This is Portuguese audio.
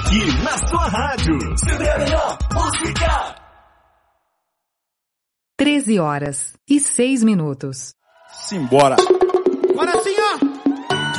aqui na sua rádio. Sempre a melhor música. 13h06. Simbora. Agora sim,